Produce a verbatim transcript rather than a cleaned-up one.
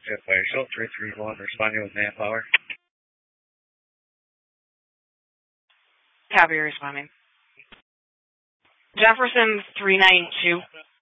Jetway Short three three one, responding with manpower. Copy, responding. Jefferson three nine two.